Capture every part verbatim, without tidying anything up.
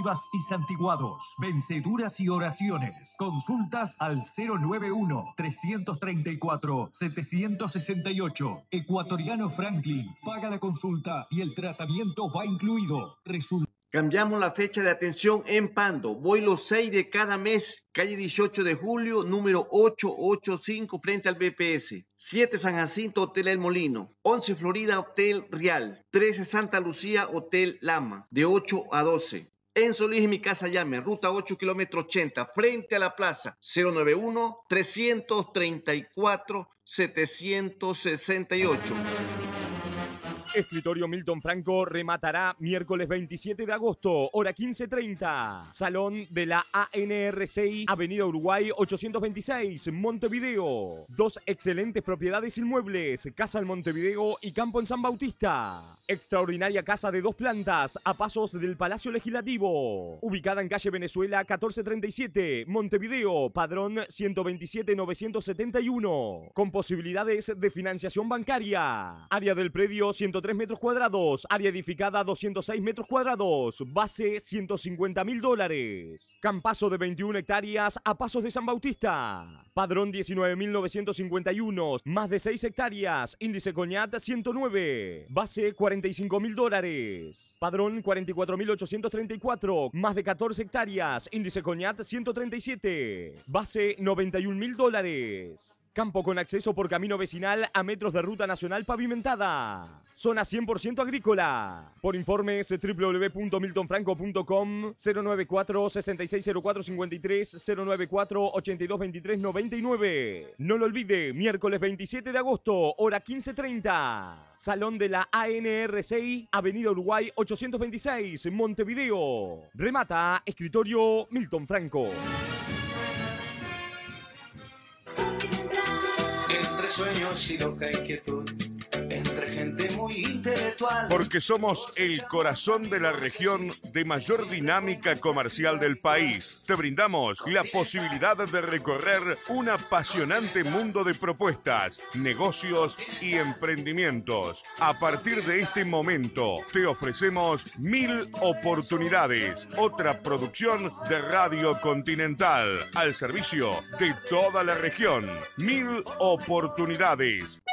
deportivas y santiguados, venceduras y oraciones. Consultas al cero nueve uno, tres tres cuatro, siete seis ocho. Ecuatoriano Franklin. Paga la consulta y el tratamiento va incluido. Resulta. Cambiamos la fecha de atención en Pando. Voy los seis de cada mes. Calle dieciocho de julio, número ochocientos ochenta y cinco, frente al B P S. siete San Jacinto, Hotel El Molino. once Florida, Hotel Real. trece Santa Lucía, Hotel Lama. De ocho a doce. En Solís y Mi Casa Llame, ruta ocho, kilómetro ochenta, frente a la plaza. cero nueve uno, tres tres cuatro, siete seis ocho. Escritorio Milton Franco rematará miércoles veintisiete de agosto, hora quince treinta. Salón de la A N R C I, Avenida Uruguay ochocientos veintiséis, Montevideo. Dos excelentes propiedades inmuebles, Casa en Montevideo y Campo en San Bautista. Extraordinaria casa de dos plantas, a pasos del Palacio Legislativo. Ubicada en calle Venezuela catorce treinta y siete, Montevideo, padrón ciento veintisiete novecientos setenta y uno. Con posibilidades de financiación bancaria. Área del predio ciento tres metros cuadrados, área edificada doscientos seis metros cuadrados, base ciento cincuenta mil dólares. Campazo de veintiuna hectáreas a pasos de San Bautista. Padrón diecinueve mil novecientos cincuenta y uno, más de seis hectáreas, índice Coñat ciento nueve, base cuarenta y cinco mil dólares. Padrón cuarenta y cuatro mil ochocientos treinta y cuatro, más de catorce hectáreas, índice Coñat ciento treinta y siete, base noventa y un mil dólares. Campo con acceso por camino vecinal a metros de ruta nacional pavimentada. Zona cien por ciento agrícola. Por informes doble u doble u doble u punto milton franco punto com, cero nueve cuatro, seis seis cero cuatro cinco tres, cero nueve cuatro, ocho dos dos tres nueve nueve. No lo olvide, miércoles veintisiete de agosto, hora quince treinta. Salón de la A N R C I, Avenida Uruguay ochocientos veintiséis, Montevideo. Remata Escritorio Milton Franco. Entre sueños y loca inquietud, entre gente muy intelectual. Porque somos el corazón de la región de mayor dinámica comercial del país. Te brindamos la posibilidad de recorrer un apasionante mundo de propuestas, negocios y emprendimientos. A partir de este momento, te ofrecemos Mil Oportunidades, otra producción de Radio Continental, al servicio de toda la región. Mil Oportunidades.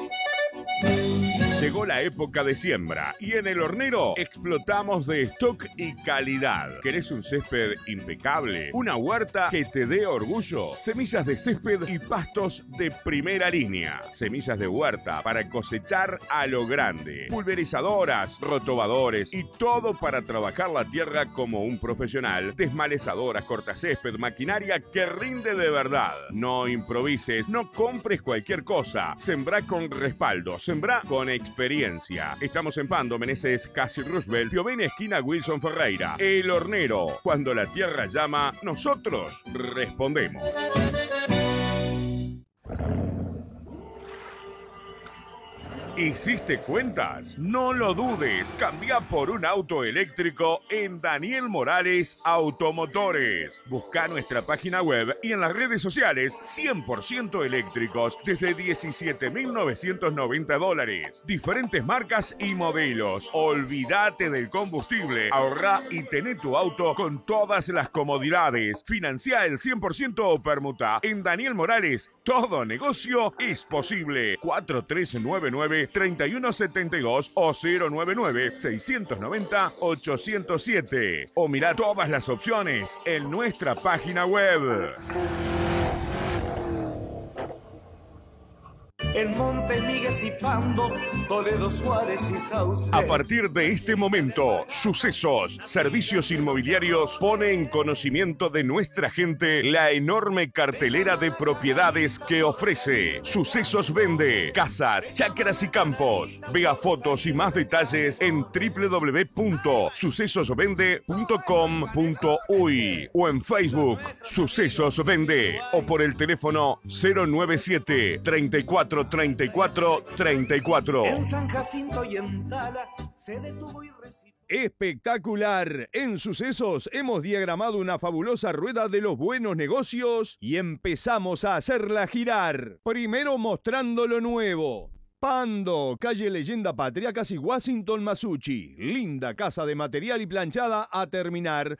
Llegó la época de siembra y en El Hornero explotamos de stock y calidad. ¿Querés un césped impecable? ¿Una huerta que te dé orgullo? Semillas de césped y pastos de primera línea. Semillas de huerta para cosechar a lo grande. Pulverizadoras, rotobadores y todo para trabajar la tierra como un profesional. Desmalezadoras, cortacésped, maquinaria que rinde de verdad. No improvises, no compres cualquier cosa. Sembrá con respaldo, sembrá con experiencia. Experiencia. Estamos en Pando, Meneses, Casi Roosevelt, Piovene, esquina Wilson Ferreira. El Hornero. Cuando la tierra llama, nosotros respondemos. ¿Hiciste cuentas? No lo dudes, cambia por un auto eléctrico en Daniel Morales Automotores. Busca nuestra página web y en las redes sociales cien por ciento eléctricos desde diecisiete mil novecientos noventa dólares. Diferentes marcas y modelos. Olvídate del combustible, ahorra y tené tu auto con todas las comodidades. Financia el cien por ciento o permuta. En Daniel Morales, todo negocio es posible. cuatro tres nueve nueve, tres uno siete dos o cero nueve nueve, seis nueve cero, ocho cero siete. O mira todas las opciones en nuestra página web. En Monte Miguel y Pando, Toledo, Suárez y Sauce. A partir de este momento, Sucesos Servicios Inmobiliarios pone en conocimiento de nuestra gente la enorme cartelera de propiedades que ofrece. Sucesos vende casas, chacras y campos. Vea fotos y más detalles en doble u doble u doble u punto sucesos vende punto com punto uy o en Facebook Sucesos Vende o por el teléfono cero nueve siete, treinta y cuatro, treinta y cuatro, treinta y cuatro. En San Jacinto y en Tala se detuvo y recibió. Espectacular. En Sucesos hemos diagramado una fabulosa rueda de los buenos negocios y empezamos a hacerla girar. Primero mostrando lo nuevo. Pando, calle Leyenda Patria, casi Washington Masucci. Linda casa de material y planchada a terminar